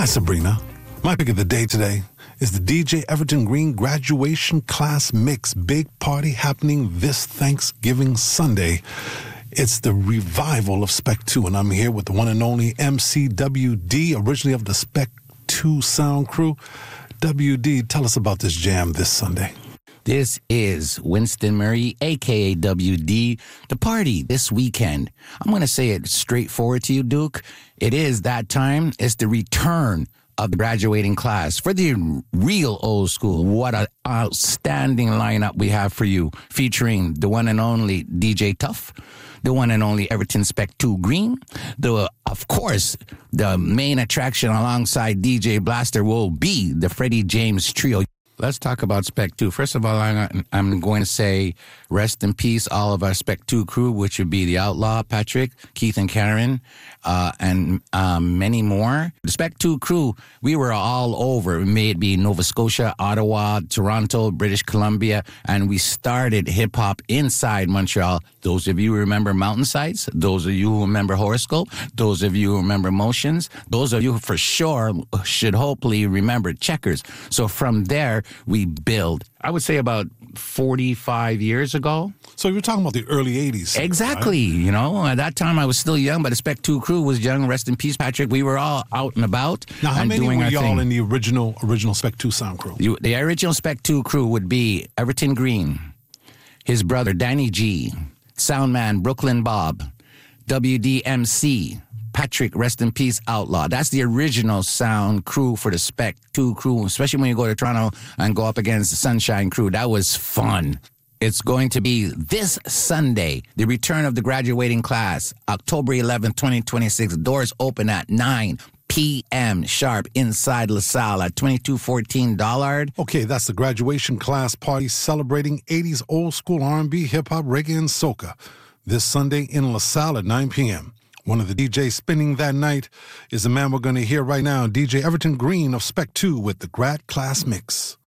Hi, Sabrina. My pick of the day today is the DJ Everton Green Graduation Class Mix. Big party happening this Thanksgiving Sunday. It's the revival of Spec 2, and I'm here with the one and only MCWD, originally of the Spec 2 sound crew. WD, tell us about this jam this Sunday. This is Winston Murray, a.k.a. WD, the party this weekend. I'm going to say it straightforward to you, Duke. It is that time. It's the return of the graduating class for the real old school. What an outstanding lineup we have for you, featuring the one and only DJ Tuff, the one and only Everton Spec 2 Green. Of course, the main attraction alongside DJ Blaster will be the Freddie James Trio. Let's talk about Spec 2. First of all, I'm going to say rest in peace, all of our Spec 2 crew, which would be the Outlaw, Patrick, Keith and Karen, and many more. The Spec 2 crew, we were all over. May it be Nova Scotia, Ottawa, Toronto, British Columbia, and we started hip-hop inside Montreal. Those of you who remember Mountainsides, those of you who remember Horoscope, those of you who remember Motions, those of you who for sure should hopefully remember Checkers. So from there, we build, I would say about 45 years ago. So you're talking about the early 80s. Exactly. Right? You know, at that time I was still young, but the Spec 2 crew was young. Rest in peace, Patrick. We were all out and about. Now, how and many doing were our y'all thing. in the original Spec 2 sound crew? The original Spec 2 crew would be Everton Green, his brother Danny G, Soundman Brooklyn Bob, WDMC, Patrick, rest in peace, Outlaw. That's the original sound crew for the Spec 2 crew, especially when you go to Toronto and go up against the Sunshine crew. That was fun. It's going to be this Sunday, the return of the graduating class, October 11th, 2026. Doors open at 9 p.m. sharp inside LaSalle at 2214 Dollard. Okay, that's the graduation class party celebrating 80s old school R&B, hip-hop, reggae, and soca. This Sunday in LaSalle at 9 p.m. One of the DJs spinning that night is the man we're going to hear right now, DJ Everton Green of Spec 2 with the Grad Class Mix.